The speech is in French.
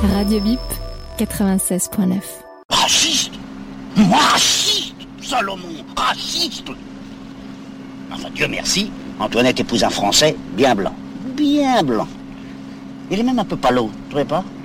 Radio Bip 96.9. Raciste? Moi raciste? Salomon, raciste? Enfin, Dieu merci, Antoinette épouse un Français bien blanc. Bien blanc. Il est même un peu palo, tu trouvez pas?